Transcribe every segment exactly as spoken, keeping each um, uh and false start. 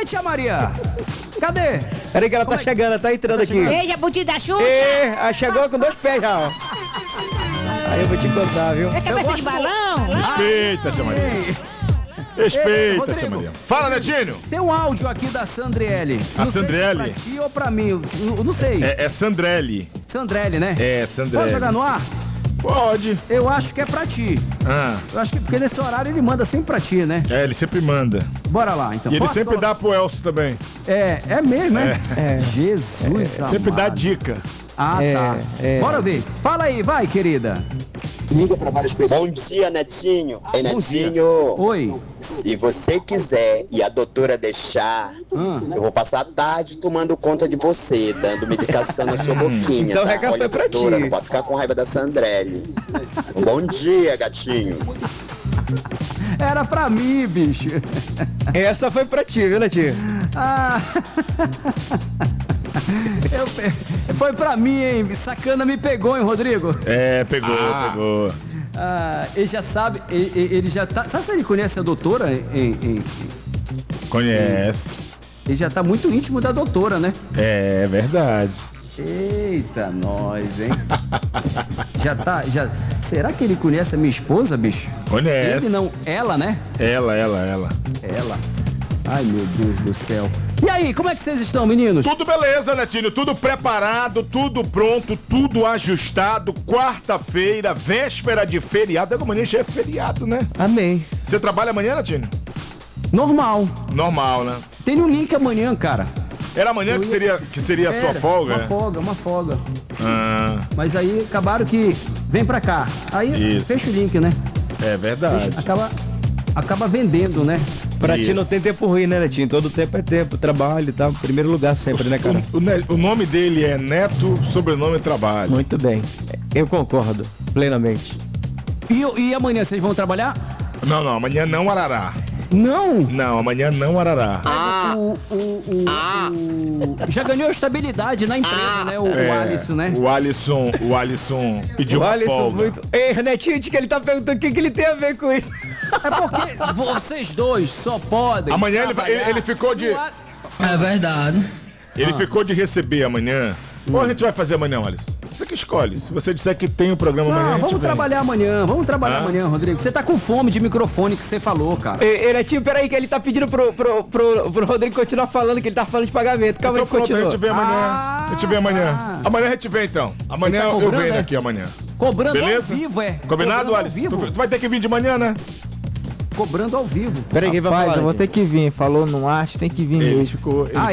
Cadê tia Maria? Cadê? Peraí que ela Como tá é? chegando, tá entrando Tá aqui. chegando? Ei, jabuti da Xuxa. Ê, ela chegou com dois pés já, ó. Aí eu vou te contar, viu? É cabeça gosto de do- balão? Respeita, tia Maria. Ei, Respeita, Rodrigo. tia Maria. Fala, Netinho. tem um áudio aqui da Sandriele. A Não sei se Sandriele? é pra ti ou pra mim. Eu, eu não sei. É, é Sandrelli. Sandrelli, né? É, Pode Sandrelli. jogar no ar? Pode. Eu acho que é pra ti. Ah, Eu acho que porque nesse horário ele manda sempre pra ti, né? é, ele sempre manda. Bora lá, então. E ele Posso sempre colocar? dá pro Elcio também. É, é mesmo, né? É. Jesus amado. Sempre dá dica. Ah, É, tá. é. Bora ver. Fala aí, vai, querida. Bom dia, Netinho. Ei, Bom dia. Netinho. Oi. Se você quiser e a doutora deixar, eu vou passar a tarde tomando conta de você, dando medicação na sua boquinha, Então o tá? recado Olha, foi pra doutora, ti. não pode ficar com raiva da Sandrelli. Bom dia, gatinho. Era pra mim, bicho. Essa foi pra ti, viu, Netinho? Ah. Eu pe- Foi pra mim, hein? Sacana me pegou, hein, Rodrigo? É, pegou, pegou. Ah, ele já sabe, ele, ele já tá. Sabe se ele conhece a doutora? Em- em- Conhece. ele já tá muito íntimo da doutora, né? É verdade. Eita, nós, hein? Já tá, já. Será que ele conhece a minha esposa, bicho? Conhece. Ele não, ela, né? Ela, ela, ela. Ela. Ai, meu Deus do céu. E aí, como é que vocês estão, meninos? Tudo beleza, Netinho. Tudo preparado, tudo pronto, tudo ajustado. Quarta-feira, véspera de feriado. Amanhã já é feriado, né? Amém. Você trabalha amanhã, Netinho? Normal. Normal, né? Tem um link amanhã, cara. Era amanhã que seria, que seria a sua Era, folga? Uma né? folga, uma folga. Ah, Mas aí acabaram que vem pra cá. Aí Isso. fecha o link, né? é verdade. Acaba, acaba vendendo, né? Pra ti Isso. não tem tempo ruim, né, Netinho? Todo tempo é tempo, trabalho e tal. Primeiro lugar sempre, né, cara? O, ne- o nome dele é Neto, sobrenome Trabalho. Muito bem. Eu concordo, plenamente. E, e amanhã vocês vão trabalhar? Não, não, amanhã não Arará. Não! Não, amanhã não Arará. O, o, o, o- já ganhou estabilidade na empresa, né? O, o É, Alisson, né? O Alisson, o Alisson pediu O uma Alisson folga. muito... Ei, Netinho, que ele tá perguntando o que, que ele tem a ver com isso. É porque vocês dois só podem. Amanhã ele- trabalhar ele- ele ficou de- sua- É verdade. Ele Ah. ficou de receber amanhã. Ou a gente vai fazer amanhã, Alisson? Você que escolhe. Se você disser que tem o programa amanhã, a Não, gente vamos vem. trabalhar amanhã, vamos trabalhar Ah. amanhã, Rodrigo. Você tá com fome de microfone que você falou, cara. Ei, ei, Netinho, peraí, que ele tá pedindo pro, pro, pro, pro Rodrigo continuar falando, que ele tá falando de pagamento. Calma Então aí, pronto, a continua. gente vem amanhã. Ah, a gente vem amanhã. tá. Amanhã a gente vem então. Amanhã Ele tá eu cobrando, venho é? aqui amanhã. Cobrando Beleza? ao vivo, é. Combinado, Cobrando ao Alisson? vivo. Tu, tu vai ter que vir de manhã, né? Cobrando ao vivo. Peraí, quem vai Rapaz, falar? eu vou ter Netinho? que vir. Falou no arte, tem que vir Ele mesmo. ficou. Ele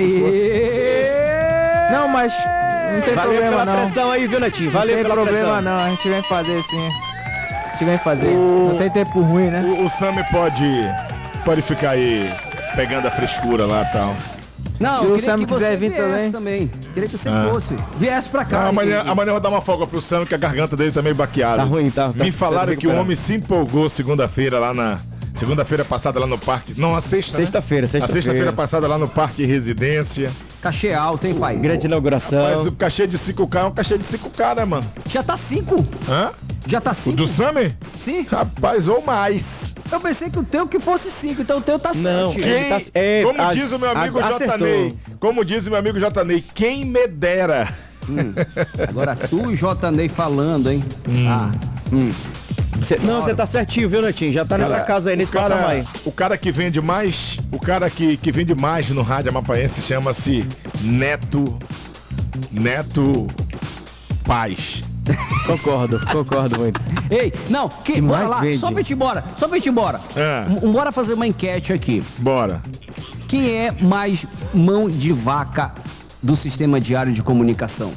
Aê! Não, mas não tem Valeu problema pela não. pressão aí, viu, Netinho? Não Valeu tem pela problema pressão. não, a gente vem fazer sim. A gente vem fazer. O- Não tem tempo ruim, né? O, o Sammy pode, pode ficar aí pegando a frescura lá e tal. Não, Se eu o queria Sam que quiser você vir viesse também. Queria que você Ah. fosse. Viesse pra cá. Ah, amanhã, e- amanhã eu vou dar uma folga pro Sam, que a garganta dele tá meio baqueada. Tá ruim, tá- tá- Me falaram tá que o recuperando. homem se empolgou segunda-feira lá na. Segunda-feira passada lá no parque. Não, a sexta. né? Sexta-feira, A sexta-feira. sexta-feira passada lá no Parque Residência. Cachê alto, hein, pai? Grande inauguração. Mas o cachê de cinco K é um cachê de cinco K, né, mano? Já tá cinco? Hã? Já tá O cinco? do Sammy? Sim. Rapaz, ou mais. Eu pensei que o teu que fosse cinco, então o teu tá Não, sete. ele tá... É, Como as- diz o meu amigo a- J. acertou. Ney. Como diz o meu amigo J. Ney, quem me dera. Agora tu e J. Ney falando, hein? Ah. Cê- não, você tá certinho, viu, Netinho? Já tá nessa Cara, casa aí, o nesse cara, patamar aí. o cara que vende mais, o cara que, que vende mais no rádio amapaense chama-se Neto, Neto Paz. Concordo, concordo muito. Ei, não, que, Que bora mais lá, vende? só pra gente ir embora, só pra gente ir embora. É. M- Bora fazer uma enquete aqui. Bora. Quem é mais mão de vaca do sistema diário de comunicação?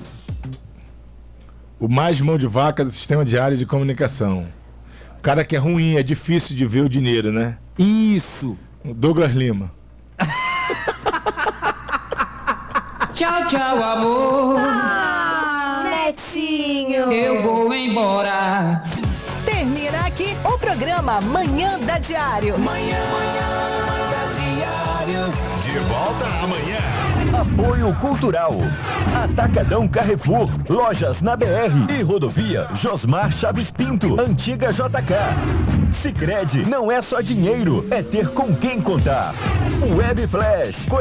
O mais mão de vaca do sistema diário de comunicação. O cara que é ruim, é difícil de ver o dinheiro, né? Isso. O Douglas Lima. Tchau, tchau, amor. Netinho. Eu vou embora. Termina aqui o programa Manhã da Diário. De volta amanhã. Apoio Cultural. Atacadão Carrefour. Lojas na B R e rodovia Josmar Chaves Pinto. Antiga J K. Sicredi não é só dinheiro, é ter com quem contar. Web Flash.